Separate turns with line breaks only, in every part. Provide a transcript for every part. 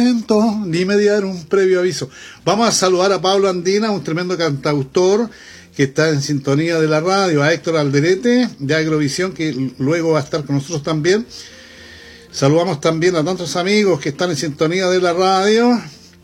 Ni mediar un previo aviso. Vamos a saludar a Pablo Andina, un tremendo cantautor que está en sintonía de la radio, a Héctor Alderete de Agrovisión, que luego va a estar con nosotros también. Saludamos también a tantos amigos que están en sintonía de la radio.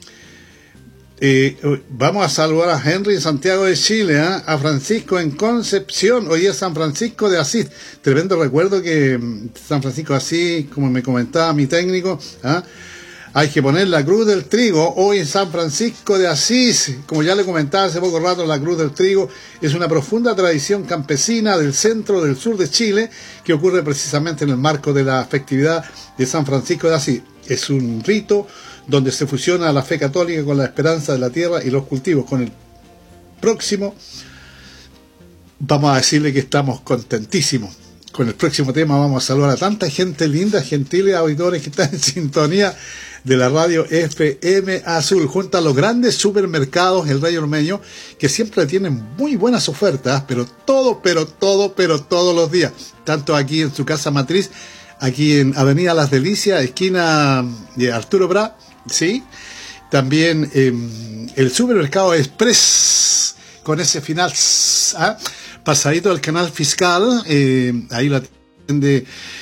Vamos a saludar a Henry en Santiago de Chile, a Francisco en Concepción. Hoy es San Francisco de Asís. Tremendo recuerdo que San Francisco de Asís, como me comentaba mi técnico, hay que poner la cruz del trigo hoy en San Francisco de Asís. Como ya le comentaba hace poco rato, la cruz del trigo es una profunda tradición campesina del centro, del sur de Chile, que ocurre precisamente en el marco de la festividad de San Francisco de Asís. Es un rito donde se fusiona la fe católica con la esperanza de la tierra y los cultivos. Con el próximo, vamos a decirle que estamos contentísimos. Con el próximo tema vamos a saludar a tanta gente linda, gentiles auditores que están en sintonía de la radio FM Azul, junto a los grandes supermercados El Rey Ormeño, que siempre tienen muy buenas ofertas, pero todos los días, tanto aquí en su casa matriz, aquí en Avenida Las Delicias, esquina de Arturo Prat, ¿sí? También el supermercado Express, con ese final, pasadito del canal fiscal, ahí la atiende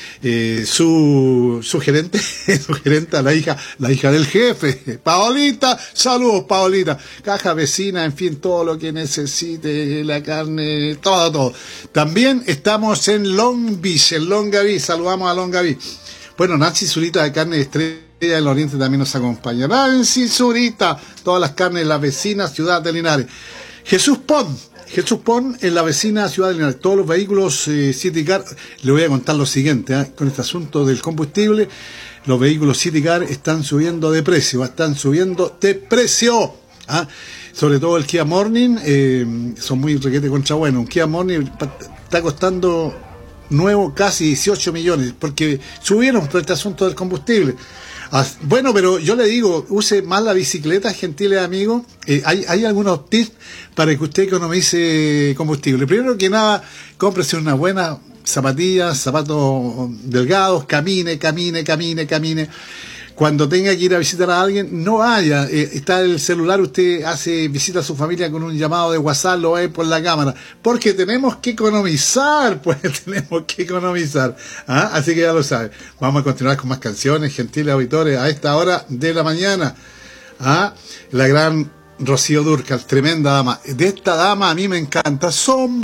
su gerente, la hija del jefe, Paolita. Saludos, Paolita. Caja vecina, en fin, todo lo que necesite, la carne, todo. También estamos en Long Beach, saludamos a Long Beach. Bueno, Nancy Zurita de Carne Estrella del Oriente también nos acompaña. Nancy Zurita, todas las carnes de la vecina ciudad de Linares. Jesús Pon en la vecina ciudad de Linares. Todos los vehículos Citicar, le voy a contar lo siguiente, con este asunto del combustible, los vehículos Citicar están subiendo de precio, sobre todo el Kia Morning, son muy requete contra bueno. Un Kia Morning está costando nuevo casi 18 millones, porque subieron por este asunto del combustible. Bueno, pero yo le digo, use más la bicicleta, gentiles amigos. Hay algunos tips para que usted economice combustible. Primero que nada, cómprese una buena zapatilla, zapatos delgados, camine. Cuando tenga que ir a visitar a alguien, no vaya. Está el celular, usted hace visita a su familia con un llamado de WhatsApp, lo ve por la cámara. Porque tenemos que economizar, Así que ya lo sabe. Vamos a continuar con más canciones, gentiles auditores, a esta hora de la mañana. La gran Rocío Dúrcal, tremenda dama. De esta dama a mí me encanta. Sombra.